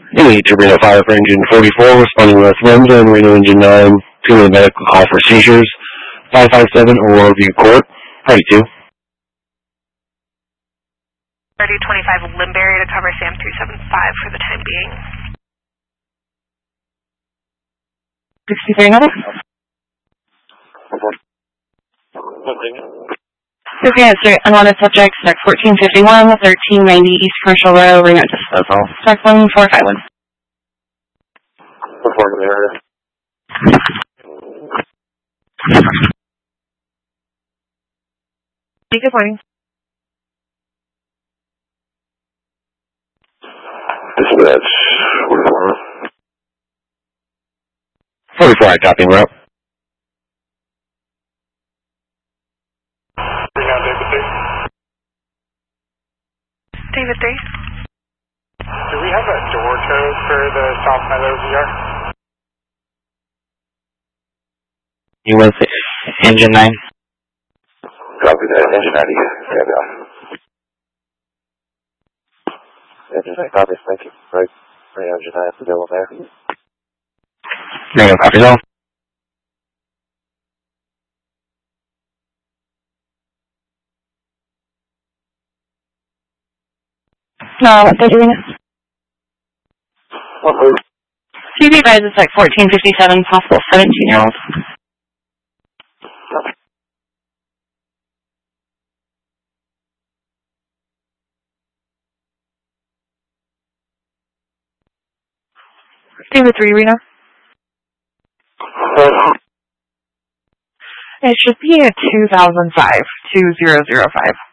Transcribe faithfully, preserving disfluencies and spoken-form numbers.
Any Reno fire for engine forty-four, responding with Remza and Reno engine nine, to the medical call for seizures, five five seven Aurora View Court, party two. thirty twenty-five Limberry to cover Sam three seven five for the time being. sixty-three minutes. Looking at straight unwanted subjects, Stack fourteen fifty-one, thirteen ninety East Commercial Row, ring out disposal. Stack one four five one. Perform the area. Good morning. Dispatch, forty-four. forty-four, I copy, route. David three. Do we have a door code for the South Meadow V R? You went to engine nine? Copy that, engine nine, yeah, yeah. Engine nine, copy, thank you. Right, right, engine nine, the devil there. Yeah, copy now. No, what they're doing is What, please? C B advises like fourteen fifty-seven, possible seventeen-year-old. David three, Reno. It should be a two thousand five, two thousand five.